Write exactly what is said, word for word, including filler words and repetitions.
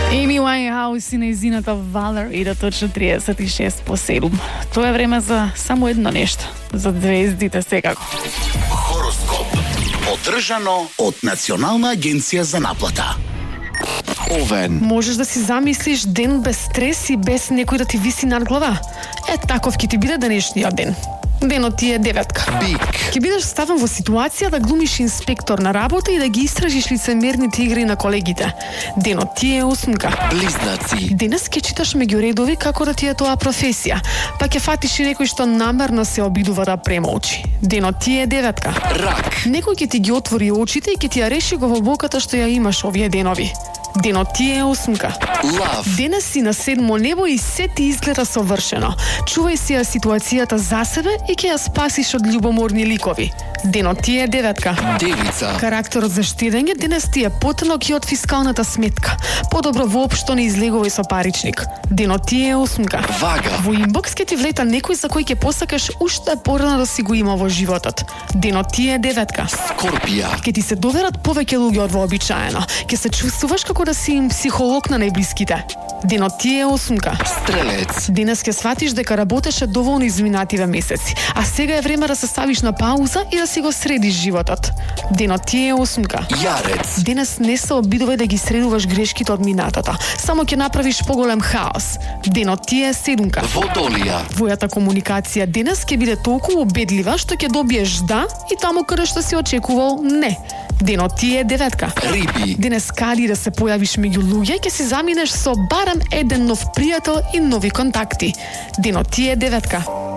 Amy Winehouse и нејзината Valerie да точно триесет и шест по седум. Тоа е време за само едно нешто, за звездите секако. Хороскоп. Одржано од Национална агенција за наплата. Овен. Можеш да си замислиш ден без стрес и без некој да ти виси над глава? Е, таков ќе ти биде денешниот ден. Денот ти е деветка. Бик. Ќе бидеш ставен во ситуација да глумиш инспектор на работа и да ги истражиш лицемерните игри на колегите. Денот ти е осмка. Близнаци. Денес ќе читаш меѓу редови како да ти е тоа професија, па ќе фатиш и некој што намерно се обидува да премолчи. Денот ти е деветка. Рак. Некој ќе ти ги отвори очите и ќе ти ја реши го вобоката што ја имаш овие денови. Денот ти е осмка. Лав. Денес си на седмо небо и се ти изгледа совршено. Чувај си ја ситуацијата за себе и ќе ја спасиш од љубоморни ликови. Денот ти е деветка. Девица. Карактерот за штедење денес ти е потенок и од фискалната сметка. Подобро воопшто не излегувај со паричник. Денот ти е осмка. Вага. Во инбокс ќе ти влета некој за кој ќе посакаш уште порано да си го има во животот. Денот ти е деветка. Скорпија. Ќе ти се доверат повеќе луѓе од вообичаено. Ќе се чувствуваш како да си им психолог на најблиските. Денот ти е осмка. Стрелец. Денес ќе сватиш дека работеше доволно изминативе месеци, а сега е време да се ставиш на пауза и да си го средиш животот. Денот ти е осмка. Јарец. Денес не се обидувај да ги средуваш грешките од минатото, само ќе направиш поголем хаос. Денот ти е седумка. Водолија. Твојата комуникација денес ќе биде толку убедлива што ќе добиеш да и таму каде што си очекувал не. Денот ти е деветка. Риби. Денес кади да се појавиш меѓу луѓе, ќе си заминеш со барем еден нов пријател и нови контакти. Денот ти е деветка.